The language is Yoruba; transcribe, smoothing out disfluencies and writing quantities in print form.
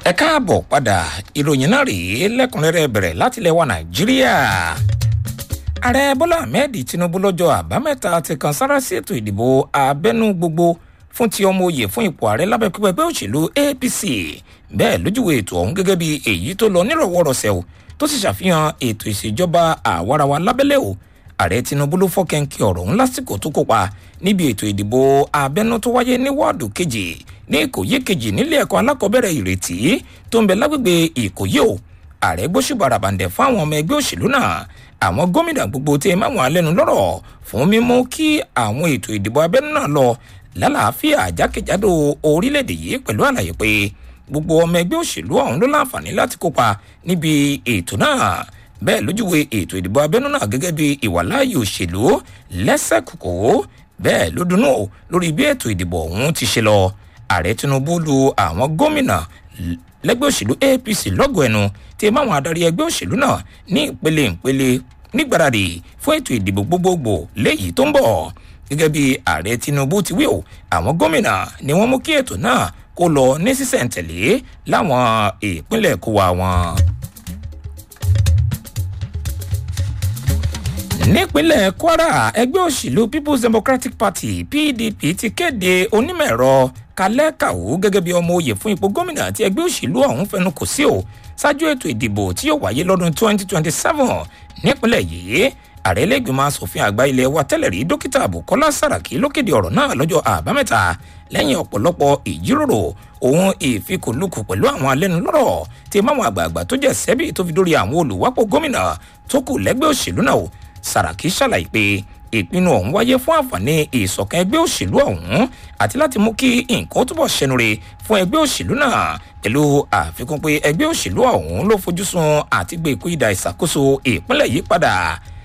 ẹ káàbọ̀ padà ìròyìn náà rèé lẹ́kùnrẹ́rẹ́ bẹ̀rẹ̀ láti ilẹ̀ wa nàìjíríà. ààrẹ bọ́lá ahmed tinubu lọ́jọ́ àbámẹ́ta ti kan sára sí ètò ìdìbò abẹ́nú gbogbo fún ti ọmọ oyè fún ipò ààrẹ lábẹ́ pípẹ́ òṣèlú apc bẹ́ẹ̀ lójúwe ètò ọ̀hún gẹ́gẹ́ bí èyí tó lọ nírọ̀wọ́rọ̀sẹ̀ o tó sì ṣàfihàn ètò ìṣèjọba àwarawa lábẹ́lẹ̀ o. ààrẹ tinubu ló fọ́kẹ́ńkì ọ̀rọ̀ ọ̀hún lásìkò tó kópa níbi ètò ìdìbò abẹ́nú tó wáyé ní wọ́ọ̀dù kejì ní ìkòyí kejì nílé ẹ̀kọ́ alákọ̀ọ́bẹ̀rẹ̀ ìrètí tó ń bẹ lágbègbè ìkòyí o. ààrẹ gbóṣùbàrà bàǹdẹ̀ fún àwọn ọmọ ẹgbẹ́ òṣèlú náà àwọn gómìnà gbogbo tí máwọn alẹ́nu lọ́rọ̀ fún mímú kí àwọn ètò ìdìbò abẹ́nú náà lọ lálàáfíà jákèjádò orílẹ̀-èdè yìí pẹ̀lú àlàyé pé gbogbo ọmọ ẹgbẹ́ òṣèlú ọ̀hún ló láǹfààní láti kópa níbi ètò náà. bẹ́ẹ̀ lójúwe ètò ìdìbò abẹ́nú náà gẹ́gẹ́ bí ìwàláàyè òṣèlú lẹ́sẹ̀kùkù bẹ́ẹ̀ ló dunnú lórí bí ètò ìdìbò ọ̀hún ti ṣe lọ. ààrẹ tinubu lu àwọn gómìnà lẹ́gbẹ́ òṣèlú apc lọ́gọ̀ ẹnu tí máwọn adarí ẹgbẹ́ òṣèlú náà ní ìpele nígbàradì fún ètò ìdìbò gbogbogbò léyìí tó ń bọ̀. gẹ́gẹ́ bí ààrẹ tinubu ti wí o àwọn gómìnà ni wọ́n mú kí ètò náà kó lọ ní sísẹ̀ǹtẹ̀lé láwọn ìpínlẹ̀ kó wa wọn. nípínlẹ̀ kwara ẹgbẹ́ òṣèlú people's democratic party pdp ti kéde onímọ̀-ẹ̀rọ kalẹ́ kàwó gẹ́gẹ́ bí ọmọ oyè fún ipò gómìnà tí ẹgbẹ́ òṣèlú ọ̀hún fẹnu kò sí o ṣáájú ètò ìdìbò tí yóò wáyé lọ́dún 2027 nípínlẹ̀ yìí. ààrẹ ilé-ìgbìmọ̀ asòfin àgbà ilẹ̀ wa tẹ́lẹ̀ rí dókítà bukola saraki ló kéde ọ̀rọ̀ náà lọ́jọ́ àbámẹ́ta lẹ́yìn ọ̀pọ̀lọpọ̀ ìjíròrò òun ìfikùnlukù pẹ̀lú àwọn alẹ́nulọ́rọ̀ tí máwọn àgbààgbà tó jẹ́ sẹ́bì tó fi dórí àwọn olùwápò gómìnà tó kù lẹ́gbẹ́ òṣèlú náà. saraki ṣàlàyé pé ìpinnu ọ̀hún wáyé fún àǹfààní ìṣọ̀kan ẹgbẹ́ òṣèlú ọ̀hún àti láti mú kí nǹkan túbọ̀ ṣẹnure fún ẹgbẹ́ òṣèlú náà pẹ̀lú àfikún pé ẹgbẹ́ òṣèlú ọ̀hún ló fojúsùn àti gbé ìkóyìdá ìṣàkóso ìpínlẹ̀ yìí padà